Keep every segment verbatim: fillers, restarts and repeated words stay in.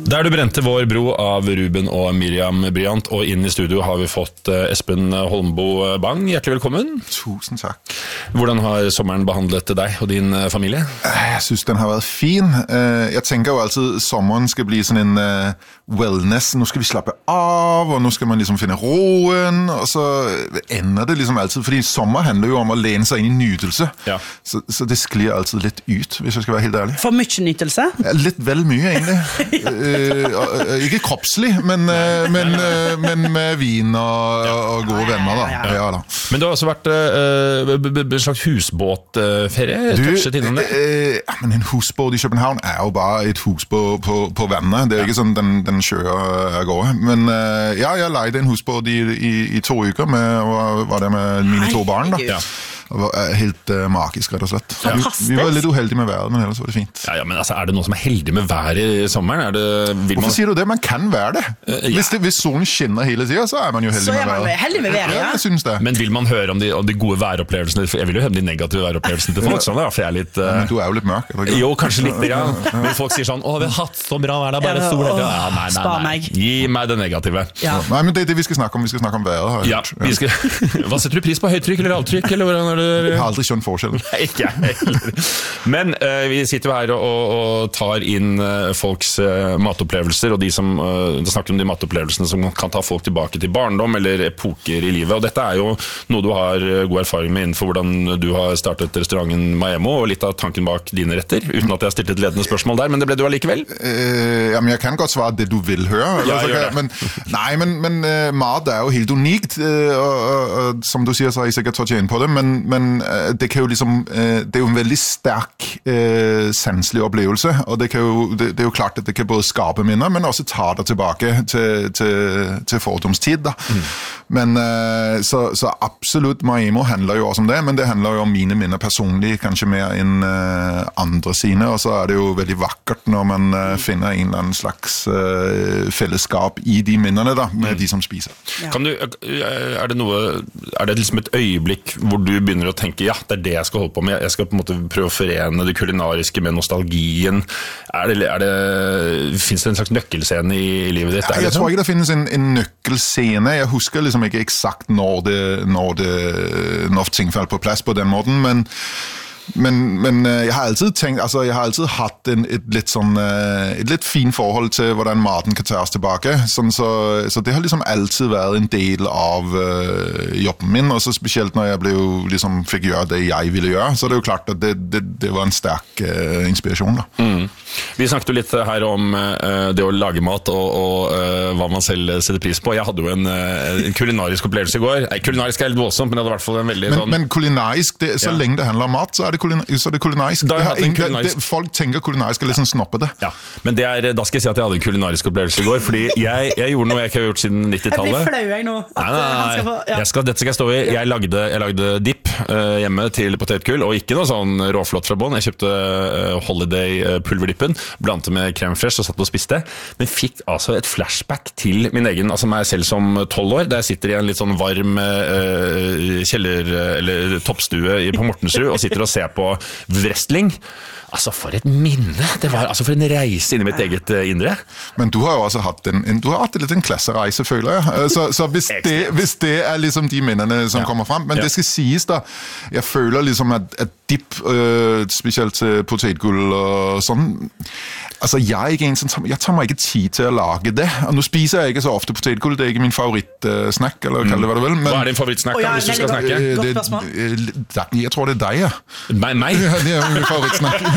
Der du brente vår bro av Ruben og Miriam Bryant, og inn i studio har vi fått Espen Holmbo Bang. Hjertelig velkommen. Tusen takk. Hvordan har sommeren behandlet deg og din familie? Jeg synes den har været fin. Jeg tænker jo altid, sommeren skal blive sådan en wellness. Nu skal vi slappe av, og nu skal man ligesom finde roen, og så ender det ligesom altid, fordi sommer handler jo om at læne sig ind i nydelse. Ja. Så, så det sklir altid lidt ut, hvis jeg skal være helt ærlig. For mye nytelse? Ja, lidt vel mye, egentlig. uh, ikke kroppslig, men, uh, men, uh, men med vin og, ja. og gode venner, da. Ja, ja, da. Men det har også vært uh, en slags husbåtferie, touchet innom det? Uh, men en husbåt i København er jo bare et hus på, på, på vandet. Det er ja. ikke sådan, den, den kjører av gårde. Men uh, ja, jeg leide en husbåt i, i, i to uker, med, var, var det med mine to barn, da. Ja. Det var helt uh, magisk, rett og slett. Vi, vi var litt uheldige med været, men ellers var det fint. Ja, ja, men altså, er det noen som er heldig med været i sommeren? Er det, vil Hvorfor man... sier du det? Man kan være det. Uh, ja. hvis, det hvis solen skinner hele tiden, så er man jo heldig så med været. Så er man heldig med været, ja. Ja, jeg synes det. Men vil man høre om de, om de gode væropplevelsene? Jeg vil jo høre om de negative væropplevelsene til folk, sånn da, for jeg er litt... Uh... Ja, men du er jo litt mørk, eller ikke? Jo, kanskje litt, ja. Men folk sier sånn, å, vi har hatt så bra vær, det er bare sol. Ja, ja, nei, nei, nei. Gi meg det negative. Ja. Nei, men det er det vi skal snakke om. Vi skal snakke om været. Ja, vi skal... Hva setter du pris på? Høytrykk eller lavtrykk? Eller hvordan er det? Jeg har aldri skjønt forskjellen. Nei, ikke jeg heller. Men uh, vi sitter jo her og, og, og tar inn uh, folks uh, matopplevelser, og de som uh, snakker om de matopplevelsene som kan ta folk tilbake til barndom eller epoker i livet. Og dette er jo noe du har god erfaring med innenfor hvordan du har startet restauranten Maemo, og litt av tanken bak dine retter, uten at jeg har stilt et ledende spørsmål der, men det ble du allikevel. Uh, jamen, jeg kan godt svare det du vil høre. Ja, altså, kan, men, nei, men, men uh, mat er jo helt unikt, uh, og, og, og som du sier, så har jeg sikkert tatt inn på det, men, men uh, det kan jo liksom det er jo en veldig sterk eh, sanselig opplevelse, og det, kan jo, det, det er jo klart at det kan både skape minner, men også ta det tilbake til, til, til fordomstid. Da. Mm. Men eh, så, så absolutt Maemo handler jo også om det, men det handler jo om mine minner personlig, kanskje mer enn eh, andre sine, og så er det jo veldig vakkert når man eh, finner en eller annen slags eh, fellesskap i de minnene da, med mm. de som spiser. Ja. Kan du, er det noe, er det liksom et øyeblikk hvor du begynner å tenke, ja, det er det jeg skal holde på med, jeg skal på en måte prøve å forene det kulinariske med nostalgien. Er det, er det, finnes det en slags nøkkelscene i, i livet ditt? Ja, jeg tror ikke det finnes en, en nøkkelscene. Jeg husker liksom ikke eksakt når, det, når, det, når ting faldt på plass på den måten, men Men, men jeg har alltid tenkt, altså jeg har alltid hatt en, et litt sånn, et litt fin forhold til hvordan maten kan tas tilbake, sånn, så, så det har liksom alltid vært en del av uh, jobben min, og så spesielt når jeg ble jo, liksom, fikk gjøre det jeg ville gjøre, så det er jo klart at det, det, det var en sterk uh, inspirasjon da. Mm. Vi snakket jo litt her om uh, det å lage mat og, og uh, hva man selv setter pris på. Jeg hadde jo en, uh, en kulinarisk opplevelse i går. Nei, kulinarisk er litt voldsomt, men det hadde i hvert fall en veldig men, sånn... Men kulinarisk, det, så ja. lenge det handler om mat, så er det så det kulinarisk. Da det ingen, kulinarisk. Det, folk tenker kulinarisk er litt sånn snoppete. Ja, men det er, da skal jeg si at jeg hadde en kulinarisk opplevelse i går, fordi jeg, jeg gjorde noe jeg ikke har gjort siden nittitallet. Jeg blir flau jeg nå. Nei, nei, nei. Skal få, ja. jeg skal, dette skal jeg stå i. Jeg lagde, jeg lagde dip uh, hjemme til potetgull, og ikke noe sånn råflott fra bånn. Jeg kjøpte uh, Holiday uh, pulverdippen, blandet med crème fraîche og satt og spiste, men fikk altså et flashback til min egen, altså meg selv som tolv år, der jeg sitter i en litt sånn varm uh, kjeller, eller toppstue på Mortensrud, og sitter og ser på wrestling. Altså, for et minne! Det var altså for en reise inn i mitt eget uh, indre. Men du har jo også hatt en, en, du har hatt litt en klassereise, føler jeg. Så, så hvis, det, hvis det er liksom de minnene som ja. kommer frem, men ja. det skal sies da, jeg føler liksom at, at dip, øh, spesielt til potetgull og sånn, altså jeg er ikke en som, jeg tar meg ikke tid til å lage det, og nå spiser jeg ikke så ofte potetgull, det er ikke min favorittsnack, uh, eller mm. kall det hva du vil. Men, hva er din favorittsnack, oh, ja, hvis du skal snakke? Det, det, jeg tror det er deg, ja. Meg? meg? Ja, det er min favorittsnack.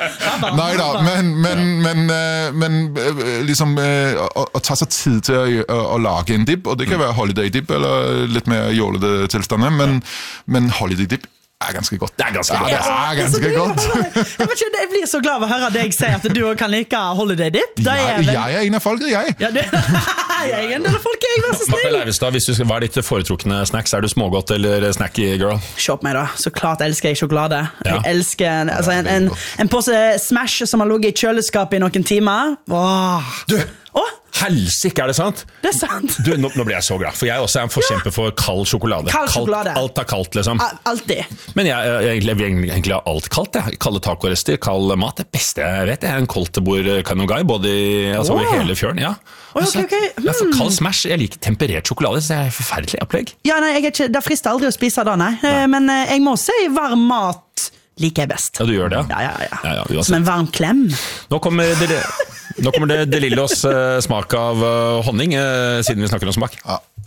Nei da, men, men, men, men liksom å, å ta seg tid til å, å, å lage en dip, og det kan være holiday dip eller litt mer jålede tilstander, men, men holiday dip er ganske godt. Det er ganske godt. Ja, det er ganske godt. Jeg, vet ikke, jeg blir så glad av å høre deg si at du kan like holiday dip. Ja, er vel... Jeg er en av folket, jeg. Ja, du... jeg er en del av folket, jeg, vær så snill. Leivestad, hvis du skal, hva er ditt foretrukne snacks? Er du smågodt eller snacky girl? Se på meg da, så klart elsker jeg sjokolade. Ja. Jeg elsker altså, en, en, en pose Smash som har ligget i kjøleskapet i noen timer. Åh. Du, Åh, Helsike, er det sant? det er sant. Du, nå, nå blir jeg så glad, for jeg også er en forkjemper for kald sjokolade. Kald sjokolade. Alt, alt er kaldt, liksom. Al- Alltid. Men jeg, jeg, jeg vil egentlig ha alt kaldt. Jeg. Kalde tacorester, kald mat. Det beste jeg vet, jeg er en koldtebord kanogai, både i, altså, Åh. over hele fjøren. Ja. Oi, Altså, ok, ok. Jeg får Hmm. kald smash. Jeg liker temperert sjokolade, så det er forferdelig opplegg. Ja, nei, jeg er ikke, det frister aldri å spise det, nei. Eh, Men eh, jeg må si varm mat liker jeg best. Ja, du gjør det, Ja, ja, ja. Ja, ja, uansett. Som en varm klem. Nå kommer det, nå kommer det De Lillos uh, smak av uh, honning, uh, siden vi snakker om smak.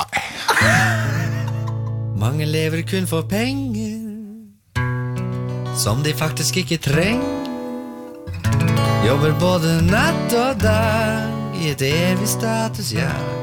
Mange lever kun for penger som de faktisk ikke trenger. Jobber både natt og dag i et evig statusjag.